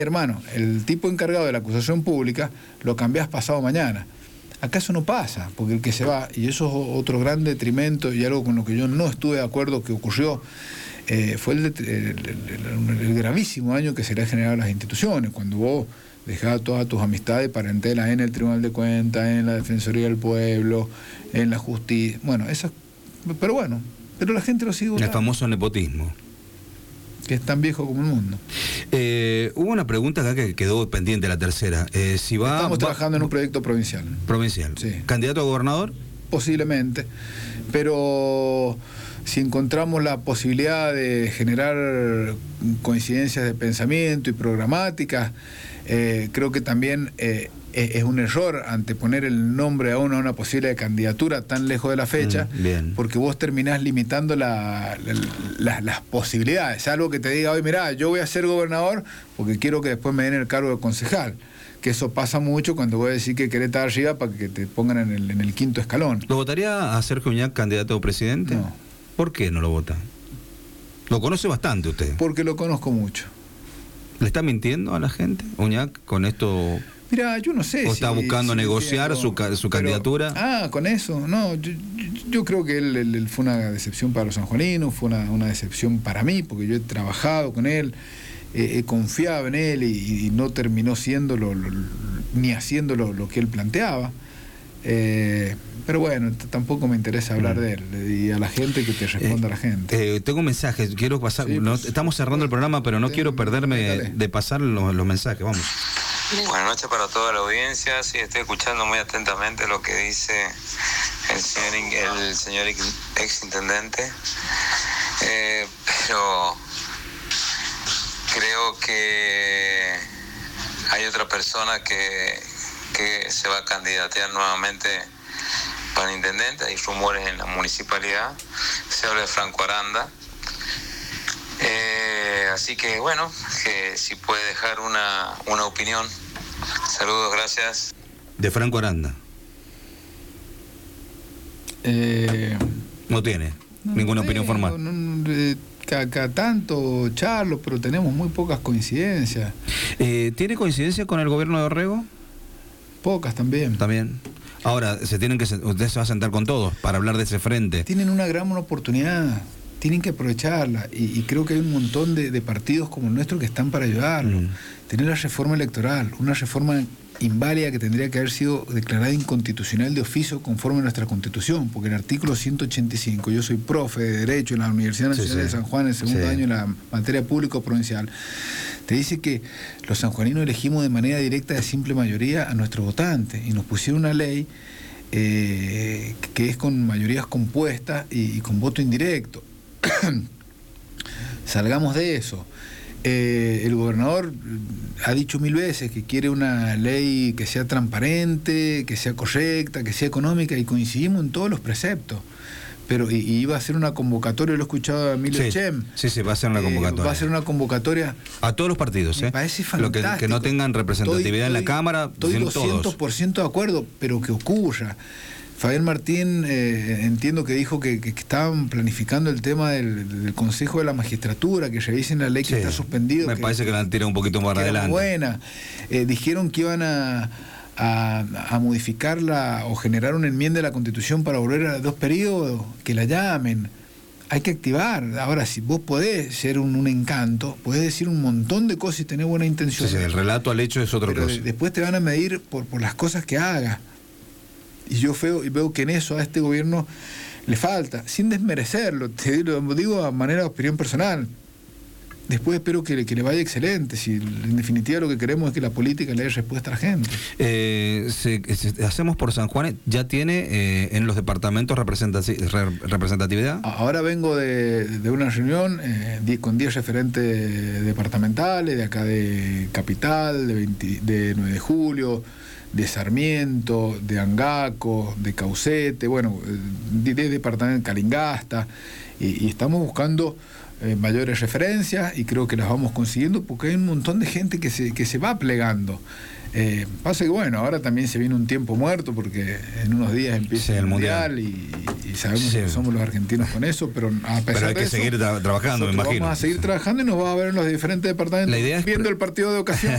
Hermano, el tipo encargado de la acusación pública lo cambiás pasado mañana. Acá eso no pasa, porque el que se va, y eso es otro gran detrimento y algo con lo que yo no estuve de acuerdo que ocurrió, fue el gravísimo daño que se le ha generado a las instituciones, cuando vos dejabas todas tus amistades parentelas en el Tribunal de Cuentas, en la Defensoría del Pueblo, en la Justicia, pero la gente lo sigue votando. El famoso nepotismo. Que es tan viejo como el mundo. Hubo una pregunta acá que quedó pendiente, la tercera. Estamos trabajando en un proyecto provincial. Provincial. Sí. ¿Candidato a gobernador? Posiblemente, pero si encontramos la posibilidad de generar coincidencias de pensamiento y programáticas, creo que también es un error anteponer el nombre a una posible candidatura tan lejos de la fecha, porque vos terminás limitando las posibilidades. Algo que te diga hoy, mirá, yo voy a ser gobernador porque quiero que después me den el cargo de concejal. Que eso pasa mucho cuando voy a decir que querés estar arriba para que te pongan en el quinto escalón. ¿Lo votaría a Sergio Uñac candidato a presidente? No. ¿Por qué no lo vota? Lo conoce bastante usted. Porque lo conozco mucho. ¿Le está mintiendo a la gente, Uñac, con esto? Mira, yo no sé. ¿O está buscando negociar su candidatura? Con eso, no. Yo creo que él fue una decepción para los sanjuaninos, fue una decepción para mí, porque yo he trabajado con él, he confiado en él y no terminó siendo ni haciendo lo que él planteaba. Pero bueno, tampoco me interesa hablar de él, y a la gente que te responda a la gente. Tengo mensajes, quiero pasar, Sí, pues, estamos cerrando el programa, pero no quiero perderme de pasar los mensajes, vamos. Buenas noches para toda la audiencia. Sí, estoy escuchando muy atentamente lo que dice el señor exintendente, pero creo que hay otra persona que se va a candidatear nuevamente para intendente. Hay rumores en la municipalidad, se habla de Franco Aranda. Así que bueno, que si puede dejar una opinión. Saludos, gracias. De Franco Aranda. No tiene ninguna opinión formal. Cada tanto charlo, pero tenemos muy pocas coincidencias. ¿Tiene coincidencia con el gobierno de Orrego? Pocas también. También. Ahora, usted se va a sentar con todos para hablar de ese frente. Tienen una gran oportunidad, tienen que aprovecharla, y creo que hay un montón de partidos como el nuestro que están para ayudarlo. Tener la reforma electoral, una reforma inválida que tendría que haber sido declarada inconstitucional de oficio conforme a nuestra Constitución, porque el artículo 185, yo soy profe de Derecho en la Universidad Nacional de San Juan, en el segundo año en la materia público provincial, te dice que los sanjuaninos elegimos de manera directa de simple mayoría a nuestros votantes, y nos pusieron una ley que es con mayorías compuestas y con voto indirecto. Salgamos de eso. El gobernador ha dicho 1000 veces que quiere una ley que sea transparente, que sea correcta, que sea económica, y coincidimos en todos los preceptos. Pero iba a hacer una convocatoria, lo he escuchado a Emilio Chem. Sí, va a ser una convocatoria. Va a ser una convocatoria a todos los partidos. Me parece fantástico. Que no tengan representatividad en la Cámara, estoy 200% de acuerdo, pero que ocurra. Fabián Martín, entiendo que dijo que estaban planificando el tema del Consejo de la Magistratura, que revisen la ley que está suspendido. Me parece que la han tirado un poquito más adelante. Buena. Dijeron que iban a modificarla o generar una enmienda de la Constitución para volver a 2 periodos, que la llamen. Hay que activar. Ahora, si vos podés ser un encanto, podés decir un montón de cosas y tener buena intención. Sí, el relato al hecho es otra cosa. Después te van a medir por las cosas que hagas. Y yo veo que en eso a este gobierno le falta, sin desmerecerlo, te lo digo a manera de opinión personal. Después espero que le vaya excelente, si en definitiva lo que queremos es que la política le dé respuesta a la gente. Hacemos por San Juan, ¿ya tiene en los departamentos representatividad? Ahora vengo de una reunión con 10 referentes departamentales, de acá de Capital, de 9 de Julio, de Sarmiento, de Angaco, de Caucete, bueno, de departamento Calingasta, y estamos buscando mayores referencias, y creo que las vamos consiguiendo porque hay un montón de gente que se va plegando. Pasa que bueno, ahora también se viene un tiempo muerto porque en unos días empieza el mundial y sabemos que somos los argentinos con eso, pero a pesar hay que seguir trabajando, me imagino. Vamos a seguir trabajando y nos va a ver en los diferentes departamentos viendo el partido de ocasión.